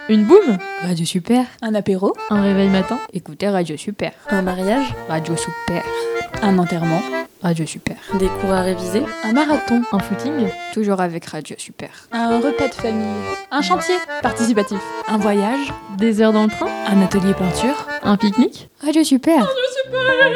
Une boum? Radio Super. Un apéro? Un réveil matin? Écoutez Radio Super. Un mariage? Radio Super. Un enterrement? Radio Super. Des cours à réviser? Un marathon? Un footing? Toujours avec Radio Super. Un repas de famille? Un chantier participatif? Un voyage? Des heures dans le train? Un atelier peinture? Un pique-nique? Radio Super. Radio Super.